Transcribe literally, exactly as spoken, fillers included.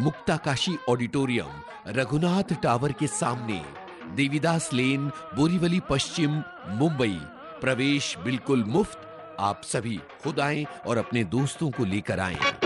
मुक्ताकाशी auditorium, Raghunath tower के सामने, देवीदास लेन, बोरीवली पश्चिम, मुंबई। प्रवेश बिल्कुल मुफ्त। आप सभी खुद आएं और अपने दोस्तों को लेकर आएं।